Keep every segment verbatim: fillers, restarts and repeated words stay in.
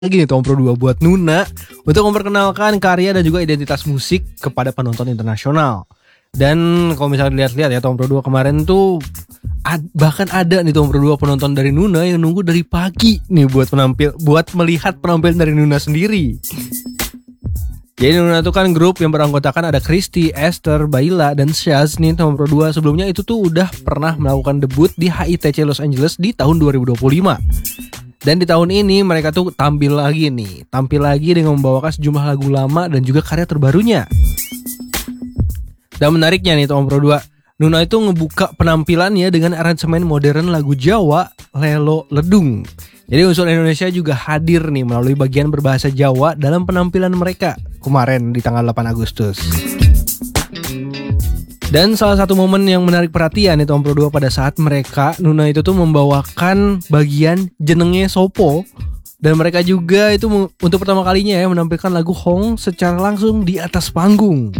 lagi nih Tom Pro dua buat Nuna untuk memperkenalkan karya dan juga identitas musik kepada penonton internasional. Dan kalau misalnya dilihat-lihat ya, Tom Pro dua kemarin tuh ad, bahkan ada nih Tom Pro dua penonton dari Nuna yang nunggu dari pagi nih buat menampil buat melihat penampilan dari Nuna sendiri. Jadi Nuna itu kan grup yang beranggotakan ada Christy, Esther, Baila, dan Shaz nih. Tom Pro dua sebelumnya itu tuh udah pernah melakukan debut di H I T C Los Angeles di tahun dua ribu dua puluh lima. Dan di tahun ini mereka tuh tampil lagi nih, tampil lagi dengan membawakan sejumlah lagu lama dan juga karya terbarunya. Dan menariknya nih Tom Pro dua, Nuna itu ngebuka penampilannya dengan aransemen modern lagu Jawa, Lelo Ledung. Jadi unsur Indonesia juga hadir nih melalui bagian berbahasa Jawa dalam penampilan mereka kemarin di tanggal delapan Agustus. Dan salah satu momen yang menarik perhatian nih Tom Pro dua pada saat mereka Nuna itu tuh membawakan bagian jenenge Sopo. Dan mereka juga itu untuk pertama kalinya ya menampilkan lagu Hong secara langsung di atas panggung.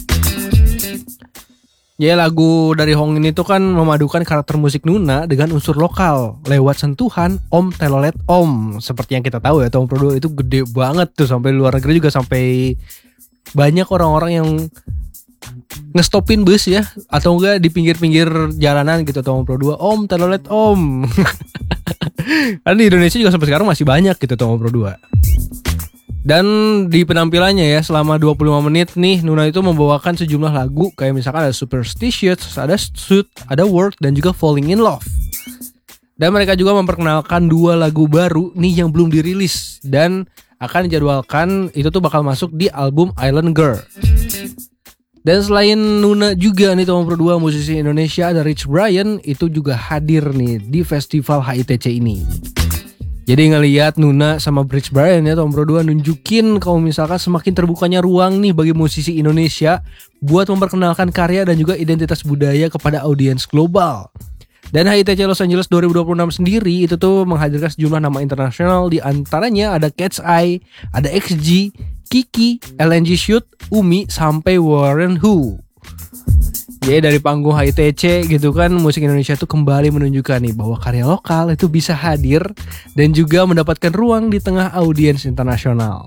Ya, lagu dari Hong ini tuh kan memadukan karakter musik Nuna dengan unsur lokal lewat sentuhan Om Telolet Om. Seperti yang kita tahu ya, Tom Pro dua itu gede banget tuh, sampai luar negeri juga, sampai banyak orang-orang yang ngestopin bus ya, atau enggak di pinggir-pinggir jalanan gitu, Tom Pro dua Om Telolet Om. Kan di Indonesia juga sampai sekarang masih banyak gitu Tom Pro dua. Dan di penampilannya ya selama dua puluh lima menit nih, Nuna itu membawakan sejumlah lagu kayak misalkan ada Superstitious, ada Suit, ada Work, dan juga Falling in Love. Dan mereka juga memperkenalkan dua lagu baru nih yang belum dirilis dan akan dijadwalkan itu tuh bakal masuk di album Island Girl. Dan selain Nuna juga nih Tom Pro dua, musisi Indonesia ada Rich Brian itu juga hadir nih di festival H I T C ini. Jadi ngelihat Nuna sama Rich Brian ya, Tom Pro dua nunjukin kalau misalkan semakin terbukanya ruang nih bagi musisi Indonesia buat memperkenalkan karya dan juga identitas budaya kepada audiens global. Dan H I T C Los Angeles dua ribu dua puluh enam sendiri itu tuh menghadirkan sejumlah nama internasional, di antaranya ada Cat's Eye, ada X G, Kiki, L N G Shoot, Umi, sampai Warren Hu. Jadi dari panggung H I T C gitu kan, musik Indonesia tuh kembali menunjukkan nih bahwa karya lokal itu bisa hadir dan juga mendapatkan ruang di tengah audiens internasional.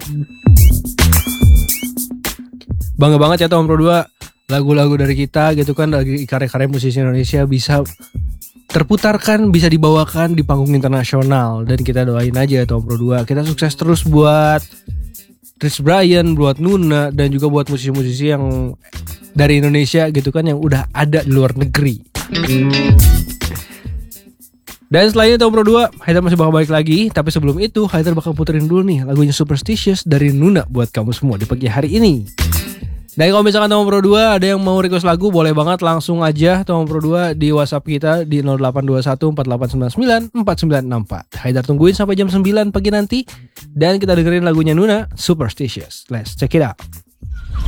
Bangga banget ya Tom Pro dua, lagu-lagu dari kita gitu kan, lagi karya-karya musisi Indonesia bisa terputarkan, bisa dibawakan di panggung internasional. Dan kita doain aja Tom Pro dua, kita sukses terus buat Rich Brian, buat Nuna, dan juga buat musisi-musisi yang dari Indonesia gitu kan yang udah ada di luar negeri. Dan selain Tom Pro dua, Haidar masih bakal balik lagi. Tapi sebelum itu, Haidar bakal puterin dulu nih lagunya Superstitious dari Nuna buat kamu semua di pagi hari ini. Dan kalau misalkan Tom Pro dua ada yang mau request lagu, boleh banget langsung aja Tom Pro dua di WhatsApp kita di nol delapan dua satu empat delapan sembilan sembilan empat sembilan enam empat. Haidar tungguin sampai jam sembilan pagi nanti. Dan kita dengerin lagunya Nuna, Superstitious. Let's check it out.